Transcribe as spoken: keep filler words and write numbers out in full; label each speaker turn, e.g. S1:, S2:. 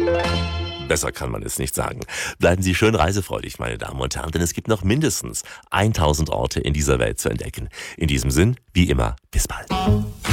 S1: Besser kann man es nicht sagen. Bleiben Sie schön reisefreudig, meine Damen und Herren, denn es gibt noch mindestens tausend Orte in dieser Welt zu entdecken. In diesem Sinn, wie immer, bis bald.